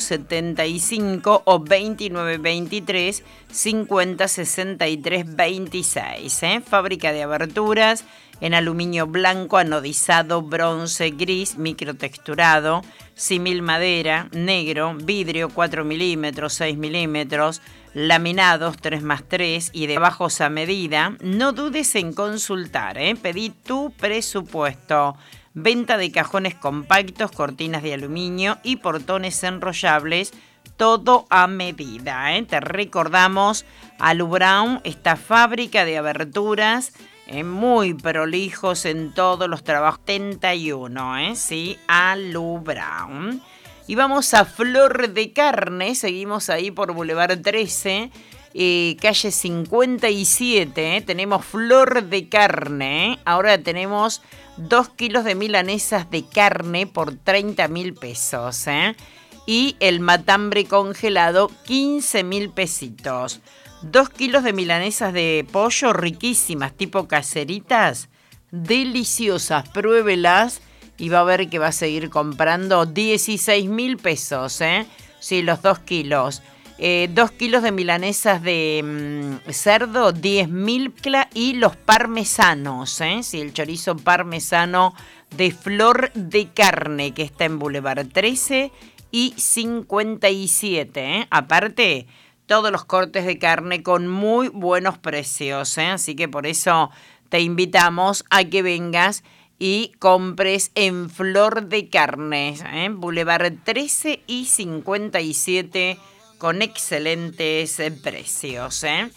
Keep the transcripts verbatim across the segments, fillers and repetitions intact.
setenta y cinco o veintinueve veintitrés cincuenta sesenta y tres veintiséis. ¿eh? Fábrica de aberturas en aluminio blanco, anodizado, bronce, gris, microtexturado, símil madera, negro, vidrio cuatro milímetros, seis milímetros, laminados tres más tres y de bajos a medida. No dudes en consultar, ¿eh? Pedí tu presupuesto. Venta de cajones compactos, cortinas de aluminio y portones enrollables, todo a medida. ¿eh? Te recordamos, Alu Brown, esta fábrica de aberturas, eh, muy prolijos en todos los trabajos. setenta y uno, ¿eh? Sí, Alu Brown. Y vamos a Flor de Carne, seguimos ahí por Boulevard trece, eh, calle cincuenta y siete, ¿eh? Tenemos Flor de Carne, ¿eh? Ahora tenemos dos kilos de milanesas de carne por treinta mil pesos, ¿eh? Y el matambre congelado, quince mil pesitos. Dos kilos de milanesas de pollo riquísimas, tipo caseritas, deliciosas, pruébelas y va a ver que va a seguir comprando. dieciséis mil pesos, ¿eh? Sí, los dos kilos. Eh, dos kilos de milanesas de mmm, cerdo, diez mil. Y los parmesanos, ¿eh? Sí, el chorizo parmesano de Flor de Carne, que está en Boulevard trece y cincuenta y siete, ¿eh? Aparte, todos los cortes de carne con muy buenos precios, ¿eh? Así que por eso te invitamos a que vengas y compres en Flor de Carne, ¿eh? Boulevard trece y cincuenta y siete, con excelentes eh, precios, ¿eh?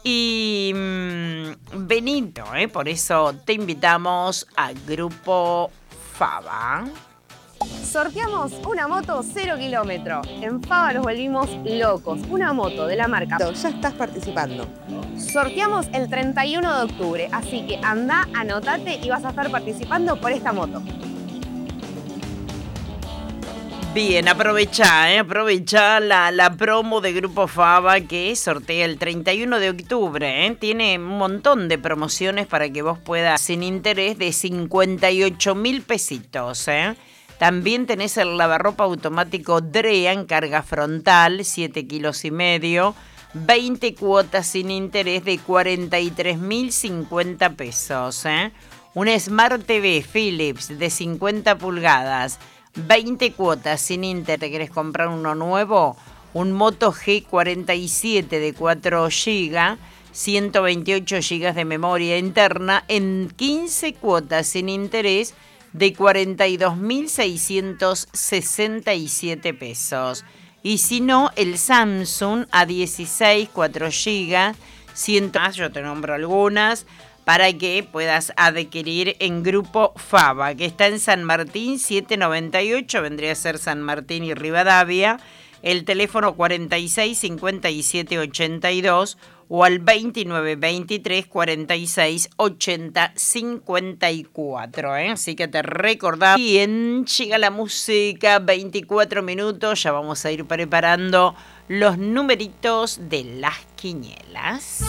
Y mmm, Benito, ¿eh? Por eso te invitamos a Grupo Fava. Sorteamos una moto cero kilómetro. En Fava nos volvimos locos. Una moto de la marca. Ya estás participando. Sorteamos el treinta y uno de octubre, así que anda, anotate y vas a estar participando por esta moto. Bien, aprovecha, ¿eh? aprovecha la, la promo de Grupo Fava que sortea el treinta y uno de octubre. ¿eh? Tiene un montón de promociones para que vos puedas, sin interés, de cincuenta y ocho mil pesitos. ¿eh? También tenés el lavarropa automático Drea en carga frontal, siete kilos y medio, veinte cuotas sin interés de cuarenta y tres mil cincuenta pesos. ¿eh? Un Smart T V Philips de cincuenta pulgadas, veinte cuotas sin interés. ¿Te querés comprar uno nuevo? Un Moto G cuarenta y siete de cuatro gigas, ciento veintiocho gigas de memoria interna en quince cuotas sin interés de cuarenta y dos mil seiscientos sesenta y siete pesos. Y si no, el Samsung A dieciséis, cuatro gigas, cien más, yo te nombro algunas, para que puedas adquirir en Grupo Fava, que está en San Martín setecientos noventa y ocho, vendría a ser San Martín y Rivadavia, el teléfono cuarenta y seis cincuenta y siete ochenta y dos o al veintinueve veintitrés cuarenta y seis ochenta cincuenta y cuatro, ¿eh? Así que te recordamos. Bien, llega la música, veinticuatro minutos, ya vamos a ir preparando los numeritos de las quinielas.